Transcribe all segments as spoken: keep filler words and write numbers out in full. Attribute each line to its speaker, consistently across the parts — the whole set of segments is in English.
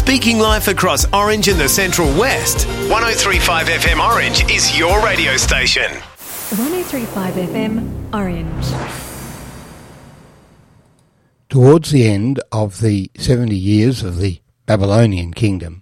Speaker 1: Speaking life across Orange and the Central West. one oh three point five F M Orange is your radio station.
Speaker 2: one oh three point five F M Orange.
Speaker 3: Towards the end of the seventy years of the Babylonian kingdom,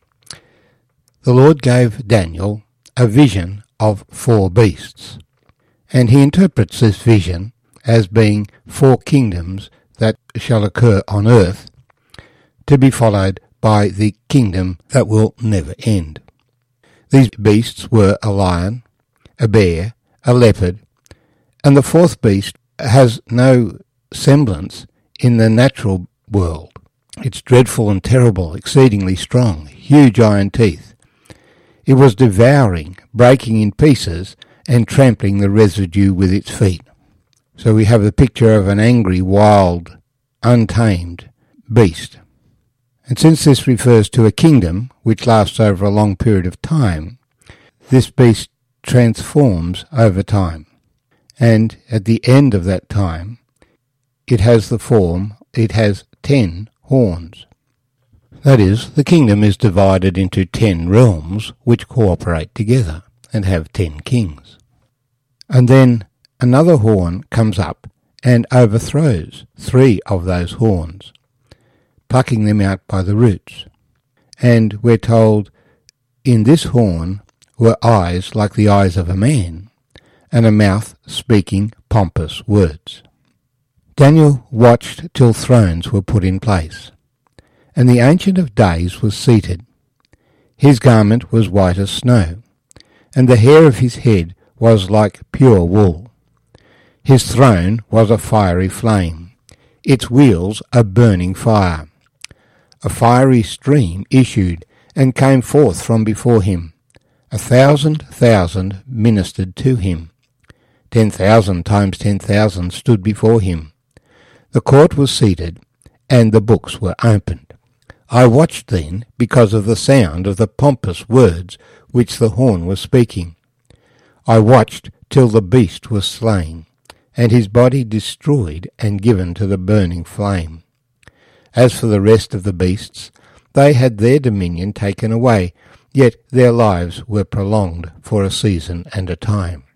Speaker 3: the Lord gave Daniel a vision of four beasts, and he interprets this vision as being four kingdoms that shall occur on earth, to be followed by the kingdom that will never end. These beasts were a lion, a bear, a leopard, and the fourth beast has no semblance in the natural world. It's dreadful and terrible, exceedingly strong, huge iron teeth. It was devouring, breaking in pieces, and trampling the residue with its feet. So we have the picture of an angry, wild, untamed beast. And since this refers to a kingdom which lasts over a long period of time, this beast transforms over time. And at the end of that time, it has the form, it has ten horns. That is, the kingdom is divided into ten realms which cooperate together and have ten kings. And then another horn comes up and overthrows three of those horns, plucking them out by the roots. And we're told, in this horn were eyes like the eyes of a man, and a mouth speaking pompous words. Daniel watched till thrones were put in place, and the Ancient of Days was seated. His garment was white as snow, and the hair of his head was like pure wool. His throne was a fiery flame, its wheels a burning fire. A fiery stream issued and came forth from before him. A thousand thousand ministered to him. Ten thousand times ten thousand stood before him. The court was seated, and the books were opened. I watched then because of the sound of the pompous words which the horn was speaking. I watched till the beast was slain, and his body destroyed and given to the burning flame. As for the rest of the beasts, they had their dominion taken away, yet their lives were prolonged for a season and a time.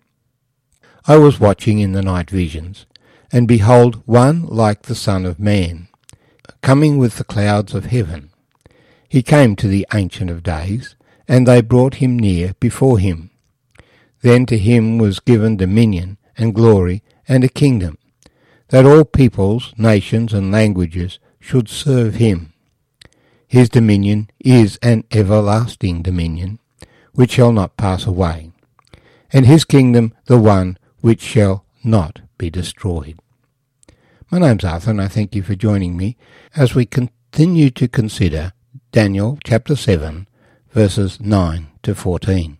Speaker 3: I was watching in the night visions, and behold, one like the Son of Man, coming with the clouds of heaven. He came to the Ancient of Days, and they brought him near before him. Then to him was given dominion and glory and a kingdom, that all peoples, nations, and languages should serve him. His dominion is an everlasting dominion, which shall not pass away, and his kingdom the one which shall not be destroyed. My name's Arthur, and I thank you for joining me as we continue to consider Daniel chapter seven, verses nine to fourteen.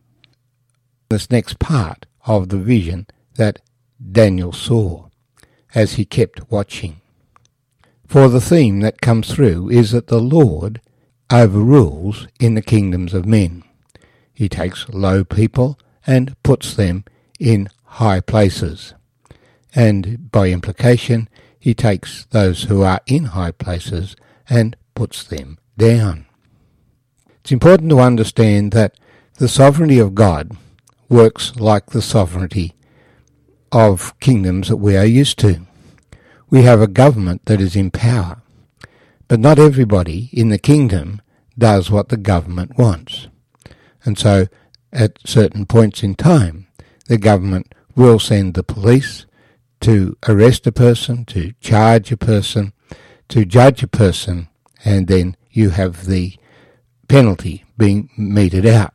Speaker 3: This next part of the vision that Daniel saw as he kept watching. For the theme that comes through is that the Lord overrules in the kingdoms of men. He takes low people and puts them in high places. And by implication, he takes those who are in high places and puts them down. It's important to understand that the sovereignty of God works like the sovereignty of kingdoms that we are used to. We have a government that is in power, but not everybody in the kingdom does what the government wants. And so, at certain points in time, the government will send the police to arrest a person, to charge a person, to judge a person, and then you have the penalty being meted out.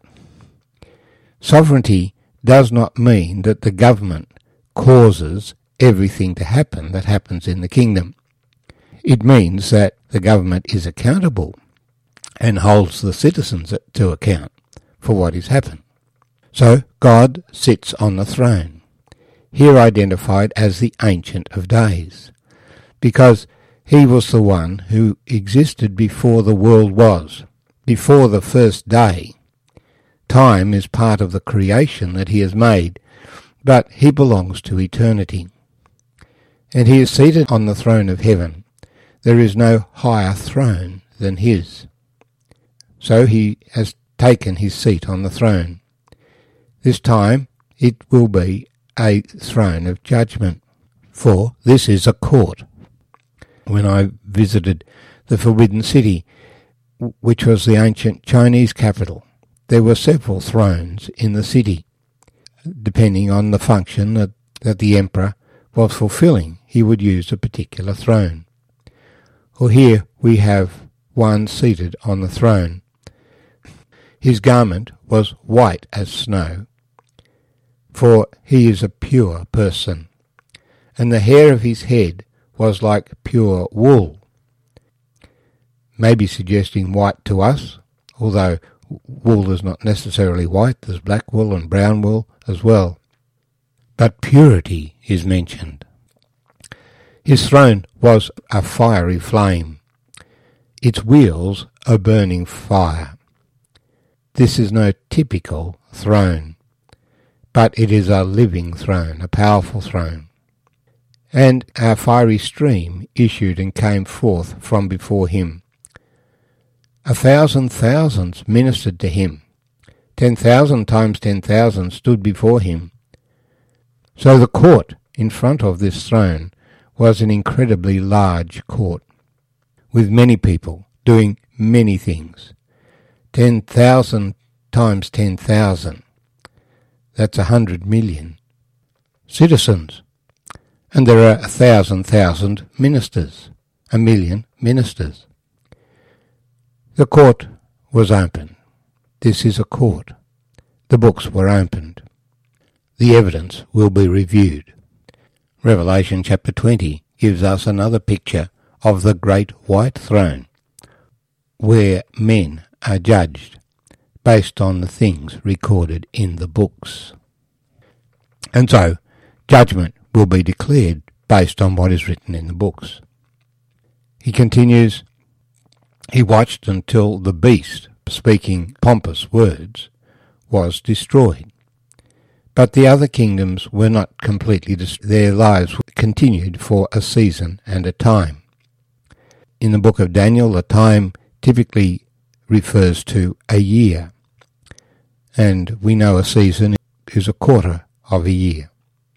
Speaker 3: Sovereignty does not mean that the government causes everything to happen that happens in the kingdom. It means that the government is accountable and holds the citizens to account for what has happened. So God sits on the throne, here identified as the Ancient of Days, because he was the one who existed before the world was, before the first day. Time is part of the creation that he has made, but he belongs to eternity. And he is seated on the throne of heaven. There is no higher throne than his. So he has taken his seat on the throne. This time it will be a throne of judgment, for this is a court. When I visited the Forbidden City, which was the ancient Chinese capital, there were several thrones in the city, depending on the function that, that the emperor was fulfilling. He would use a particular throne. Well, here we have one seated on the throne. His garment was white as snow, for he is a pure person, and the hair of his head was like pure wool, maybe suggesting white to us, although wool is not necessarily white. There's black wool and brown wool as well. But purity is mentioned. His throne was a fiery flame, its wheels a burning fire. This is no typical throne, but it is a living throne, a powerful throne. And a fiery stream issued and came forth from before him. A thousand thousands ministered to him. Ten thousand times ten thousand stood before him. So the court in front of this throne was an incredibly large court, with many people doing many things. Ten thousand times ten thousand. That's a hundred million citizens. And there are a thousand thousand ministers, a million ministers. The court was open. This is a court. The books were opened. The evidence will be reviewed. Revelation chapter twenty gives us another picture of the great white throne, where men are judged based on the things recorded in the books. And so, judgment will be declared based on what is written in the books. He continues, he watched until the beast, speaking pompous words, was destroyed. But the other kingdoms were not completely destroyed. Their lives continued for a season and a time. In the book of Daniel, a time typically refers to a year, and we know a season is a quarter of a year.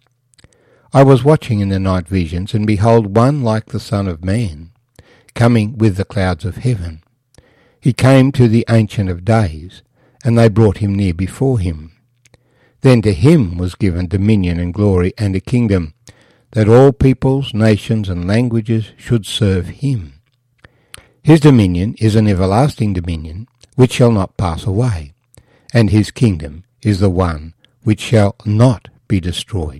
Speaker 3: I was watching in the night visions, and behold, one like the Son of Man, coming with the clouds of heaven. He came to the Ancient of Days, and they brought him near before him. Then to him was given dominion and glory and a kingdom, that all peoples, nations, and languages should serve him. His dominion is an everlasting dominion, which shall not pass away, and his kingdom is the one which shall not be destroyed.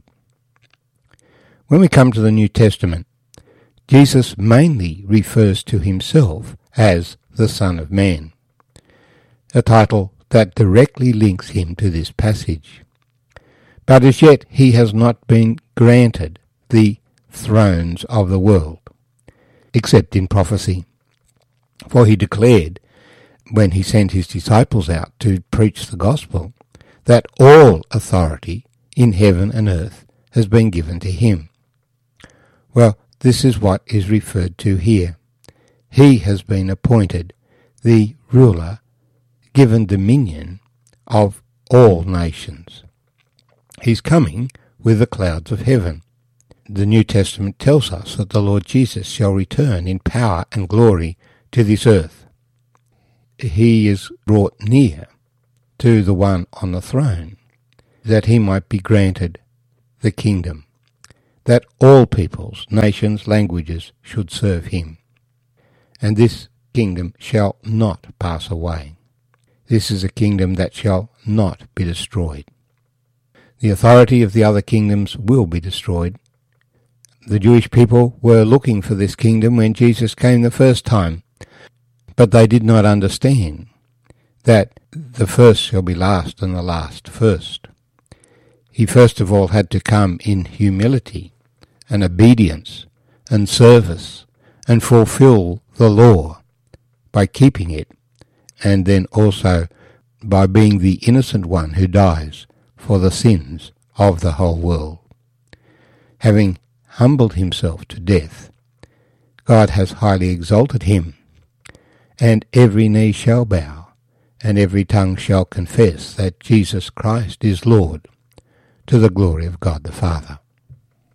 Speaker 3: When we come to the New Testament, Jesus mainly refers to himself as the Son of Man, a title that directly links him to this passage. But as yet he has not been granted the thrones of the world, except in prophecy. For he declared, when he sent his disciples out to preach the gospel, that all authority in heaven and earth has been given to him. Well, this is what is referred to here. He has been appointed the ruler, given dominion of all nations. He's coming with the clouds of heaven. The New Testament tells us that the Lord Jesus shall return in power and glory to this earth. He is brought near to the one on the throne, that he might be granted the kingdom, that all peoples, nations, languages should serve him. And this kingdom shall not pass away. This is a kingdom that shall not be destroyed. The authority of the other kingdoms will be destroyed. The Jewish people were looking for this kingdom when Jesus came the first time, but they did not understand that the first shall be last and the last first. He first of all had to come in humility and obedience and service and fulfill the law by keeping it, and then also by being the innocent one who dies for the sins of the whole world. Having humbled himself to death, God has highly exalted him, and every knee shall bow and every tongue shall confess that Jesus Christ is Lord, to the glory of God the Father.